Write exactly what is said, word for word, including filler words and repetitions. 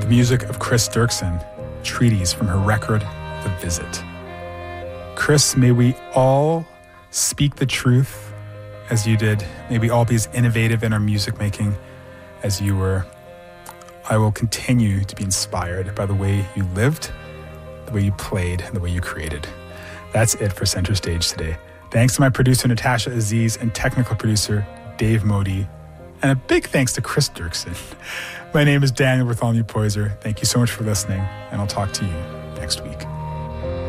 the music of Chris Dirksen, Treaties from her record, The Visit. Chris, may we all speak the truth as you did. May we all be as innovative in our music making as you were. I will continue to be inspired by the way you lived, the way you played, and the way you created. That's it for Center Stage today. Thanks to my producer, Natasha Aziz, and technical producer, Dave Modi. And a big thanks to Chris Dirksen. My name is Daniel Bartholomew Poyser. Thank you so much for listening, and I'll talk to you next week.